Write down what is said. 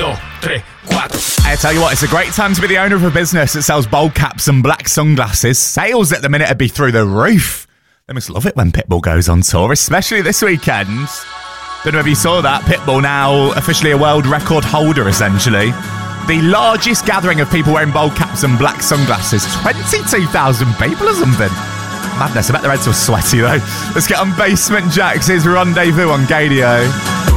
2, 3, 4. I tell you what, it's a great time to be the owner of a business that sells bold caps and black sunglasses. Sales at the minute would be through the roof. They must love it when Pitbull goes on tour, especially this weekend. Don't know if you saw that. Pitbull now officially a world record holder, essentially. The largest gathering of people wearing bold caps and black sunglasses. 22,000 people or something. Madness. I bet their heads were sweaty, though. Let's get on Basement Jaxx's Rendezvous on Gadio.